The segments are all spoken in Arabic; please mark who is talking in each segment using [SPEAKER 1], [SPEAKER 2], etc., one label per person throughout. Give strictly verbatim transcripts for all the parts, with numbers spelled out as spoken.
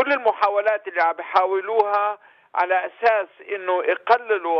[SPEAKER 1] كل المحاولات اللي عم بيحاولوها على أساس إنه يقللوا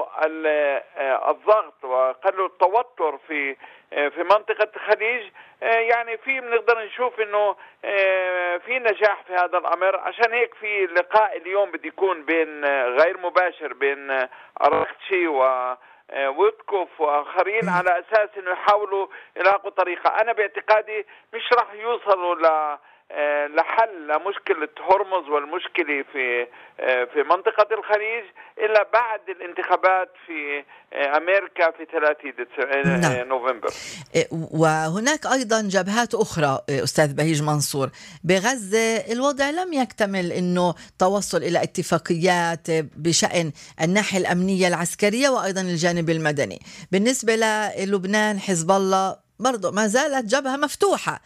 [SPEAKER 1] الضغط ويقللوا التوتر في في منطقة الخليج، يعني في بنقدر نشوف إنه في نجاح في هذا الأمر. عشان هيك في لقاء اليوم بده يكون بين غير مباشر بين أراغتشي و ويتكوف واخرين على اساس انه يحاولوا يلاقوا طريقه. انا باعتقادي مش راح يوصلوا ل لحل لمشكله هرمز والمشكله في في منطقه الخليج الا بعد الانتخابات في امريكا في ثلاثين نوفمبر.
[SPEAKER 2] وهناك ايضا جبهات اخرى استاذ بهيج منصور. بغزه الوضع لم يكتمل انه توصل الى اتفاقيات بشان الناحيه الامنيه العسكريه وايضا الجانب المدني. بالنسبه للبنان حزب الله برضو ما زالت جبهة مفتوحة.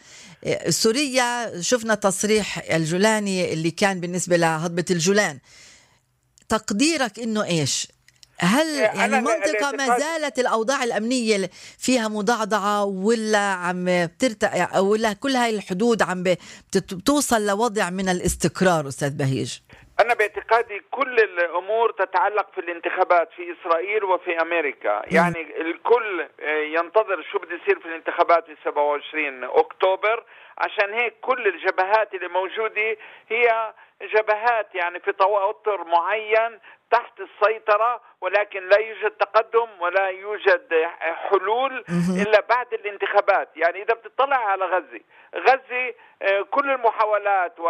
[SPEAKER 2] سوريا شفنا تصريح الجولاني اللي كان بالنسبة لهضبة الجولان. تقديرك إنه إيش؟ هل يعني المنطقة ما زالت الأوضاع الأمنية فيها مضعضعة ولا عم بترتقي ولا كل هاي الحدود عم بتوصل لوضع من الاستقرار أستاذ بهيج؟
[SPEAKER 1] أنا باعتقادي كل الأمور تتعلق في الانتخابات في إسرائيل وفي أمريكا. يعني الكل ينتظر شو بده يصير في الانتخابات في سبعة وعشرين أكتوبر. عشان هيك كل الجبهات اللي موجودة هي جبهات يعني في توتر معين تحت السيطرة، ولكن لا يوجد تقدم ولا يوجد حلول إلا بعد الانتخابات. يعني إذا بتطلع على غزة غزة كل المحاولات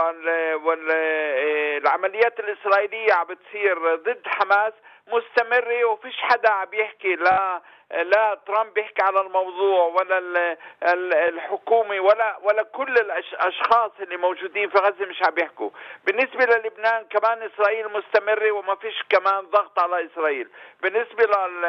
[SPEAKER 1] والعمليات الإسرائيلية عم بتصير ضد حماس مستمرة، وفيش حدا عم يحكي، لا لا ترامب بيحكي على الموضوع ولا الحكومة ولا ولا كل الأشخاص اللي موجودين في غزة مش عم يحكوا. بالنسبة للبنان كمان إسرائيل مستمرة وما فيش كمان ضغط على إسرائيل. بالنسبة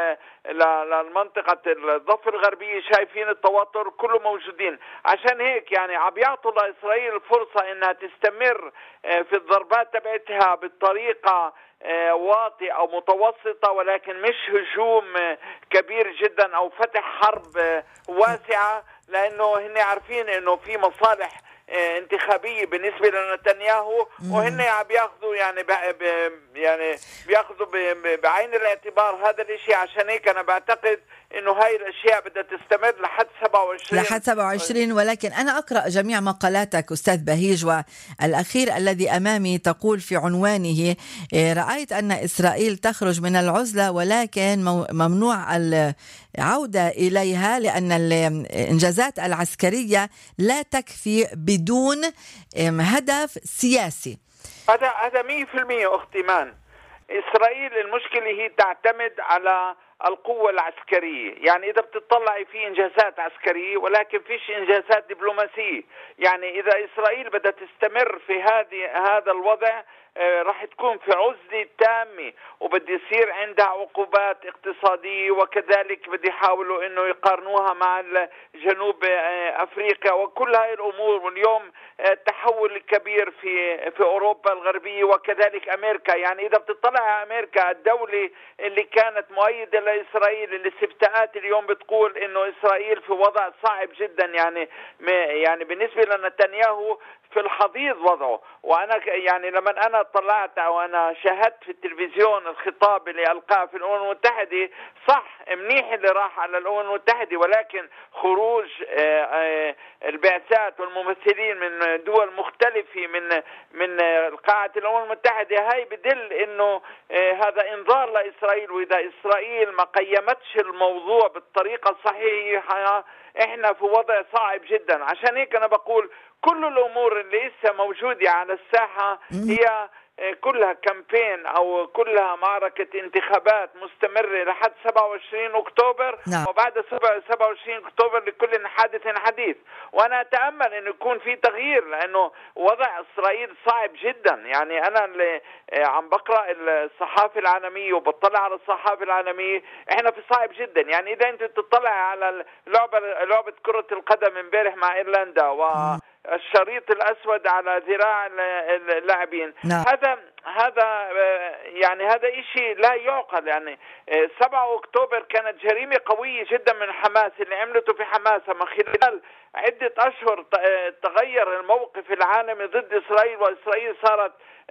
[SPEAKER 1] للمنطقة الضفة الغربية شايفين التوتر كله موجودين. عشان هيك يعني عم يعطوا لإسرائيل الفرصة إنها تستمر في الضربات تبعتها بالطريقة واطئة أو متوسطة، ولكن مش هجوم كبير جدا أو فتح حرب واسعة، لأنه هن عارفين إنه في مصالح انتخابية بالنسبة لنتنياهو، وهن عم بياخذوا يعني يعني بياخذوا بعين الاعتبار هذا الاشي. عشان هيك انا بعتقد انه هاي الاشياء بدها تستمر لحد سبعة وعشرين
[SPEAKER 2] لحد سبعة وعشرين. ولكن انا اقرا جميع مقالاتك استاذ بهيج، والاخير الذي امامي تقول في عنوانه: رايت ان اسرائيل تخرج من العزله ولكن ممنوع العوده اليها لان الانجازات العسكريه لا تكفي بدون هدف سياسي.
[SPEAKER 1] هذا هذا مية بالمية اختي مان. اسرائيل المشكله هي تعتمد على القوة العسكرية. يعني إذا بتطلعي في إنجازات عسكرية ولكن فيش إنجازات دبلوماسية. يعني إذا إسرائيل بدها تستمر في هذه هذا الوضع راح تكون في عزلة تامة، وبدي يصير عندها عقوبات اقتصادية، وكذلك بدي يحاولوا إنه يقارنوها مع جنوب أفريقيا وكل هاي الأمور. واليوم التحول الكبير في في أوروبا الغربية وكذلك أمريكا. يعني إذا بتطلع على أمريكا الدولة اللي كانت مؤيدة لإسرائيل، الاستفتاءات اليوم بتقول إنه إسرائيل في وضع صعب جدا. يعني يعني بالنسبة لنتنياهو في الحضيض وضعه. وأنا يعني لما أنا طلعت وأنا شاهدت في التلفزيون الخطاب اللي ألقاه في الأمم المتحدة، صح منيح اللي راح على الأمم المتحدة، ولكن خروج البعثات والممثلين من دول مختلفة من من قاعة الأمم المتحدة، هاي بدل إنه هذا إنذار لإسرائيل. وإذا إسرائيل ما قيمتش الموضوع بالطريقة الصحيحة إحنا في وضع صعب جدا. عشان هيك أنا بقول كل الأمور اللي لسه موجودة على الساحة هي كلها كامبين أو كلها معركة انتخابات مستمرة لحد سبعة وعشرين أكتوبر.
[SPEAKER 2] نعم.
[SPEAKER 1] وبعد سبعة وعشرين أكتوبر لكل حادث حديث. وأنا أتأمل أن يكون في تغيير، لأنه وضع إسرائيل صعب جدا. يعني أنا اللي عم بقرأ الصحافة العالمية وبطلع على الصحافة العالمية، إحنا في صعب جدا. يعني إذا أنت تطلع على اللعبة لعبة كرة القدم امبارح مع إيرلندا و الشريط الأسود على ذراع اللاعبين،
[SPEAKER 2] نعم.
[SPEAKER 1] هذا هذا يعني هذا إشي لا يعقل. يعني سبعة أكتوبر كانت جريمة قوية جدا من حماس اللي عملته في حماس. من خلال عدة أشهر تغير الموقف العالمي ضد إسرائيل، وإسرائيل صارت